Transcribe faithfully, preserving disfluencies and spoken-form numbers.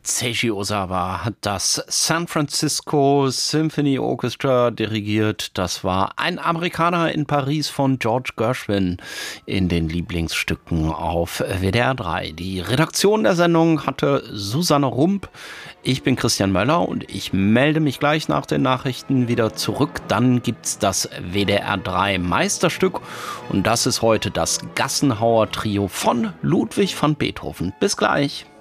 Seiji Ozawa hat das San Francisco Symphony Orchestra dirigiert. Das war ein Amerikaner in Paris von George Gershwin in den Lieblingsstücken auf W D R drei. Die Redaktion der Sendung hatte Susanne Rump. Ich bin Christian Möller und ich melde mich gleich nach den Nachrichten wieder zurück. Dann gibt's das W D R drei Meisterstück und das ist heute das Gassenhauer Trio von Ludwig van Beethoven. Bis gleich.